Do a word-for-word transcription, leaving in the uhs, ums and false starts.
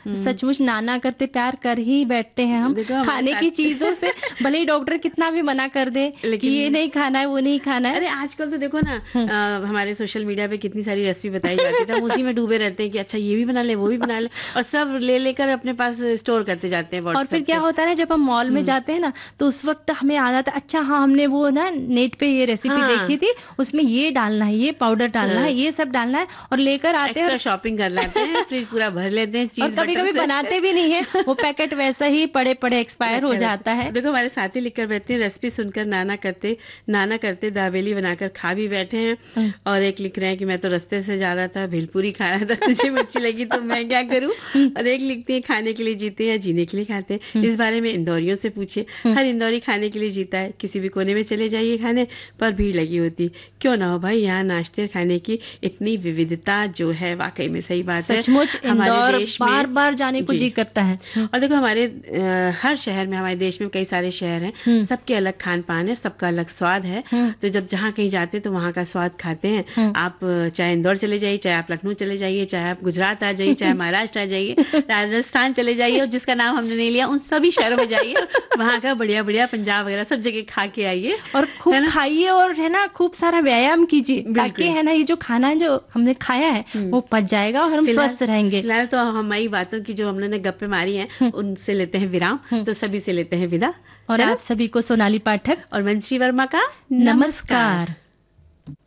सचमुच नाना करते प्यार कर ही बैठते हैं हम खाने की चीजों से, भले ही डॉक्टर कितना भी मना कर दे कि ये नहीं खाना है वो नहीं खाना है। अरे आजकल तो देखो ना आ, हमारे सोशल मीडिया पे कितनी सारी रेसिपी बताई जाती है, हम उसी में डूबे रहते हैं कि अच्छा ये भी बना ले वो भी बना ले, और सब ले लेकर अपने पास स्टोर करते जाते हैं। और फिर क्या होता है ना, जब हम मॉल में जाते हैं ना तो उस वक्त हमें याद आता है अच्छा हाँ हमने वो ना नेट पे ये रेसिपी हाँ। देखी थी, उसमें ये डालना है, ये पाउडर डालना हाँ। है, ये सब डालना है, और लेकर आते हैं, शॉपिंग कर लेते हैं, फ्रिज पूरा भर लेते हैं चीज, और कभी कभी बनाते भी नहीं है, वो पैकेट वैसा ही पड़े पड़े एक्सपायर हो जाता है। देखो हमारे साथी लिखकर बैठते हैं, रेसिपी सुनकर नाना करते नाना करते दावेली बनाकर खा भी बैठे हैं। और एक लिख रहे हैं कि मैं तो रास्ते से जा रहा था, भेलपुरी खा रहा था, तुझे मिर्ची लगी तो मैं क्या करूं। और एक लिखते हैं खाने के लिए जीते हैं जीने के लिए खाते हैं। इस बारे में इंदौरियों से पूछे, हर इंदौरी खाने के लिए जीता है, किसी भी कोने में चले जाइए खाने पर भीड़ लगी होती, क्यों ना हो भाई यहाँ नाश्ते खाने की इतनी विविधता जो है, वाकई में सही बात है। सचमुच हमारे देश में बार बार जाने को जी करता है। और देखो हमारे हर शहर में, हमारे देश में कई सारे शहर हैं, सबके अलग खान पान है, सबका अलग स्वाद है। तो जब जहाँ कहीं जाते हैं तो वहाँ का स्वाद खाते हैं। आप चाहे इंदौर चले जाइए, चाहे आप लखनऊ चले जाइए, चाहे आप गुजरात आ जाइए, चाहे महाराष्ट्र आ जाइए, राजस्थान चले जाइए, और जिसका नाम हमने नहीं लिया उन सभी शहरों में जाइए, वहाँ का बढ़िया बढ़िया पंजाब वगैरह सब जगह खा के आइए, और खूब खाइए, और है ना खूब सारा व्यायाम कीजिए, ताकि है ना ये जो खाना जो हमने खाया है वो पच जाएगा और हम स्वस्थ रहेंगे। फिलहाल तो हमारी बातों की जो हम लोगों ने गप्पे मारी हैं उनसे लेते हैं विराम, तो सभी से लेते हैं विदा। और आप सभी को सोनाली पाठक और मंशी वर्मा का नमस्कार।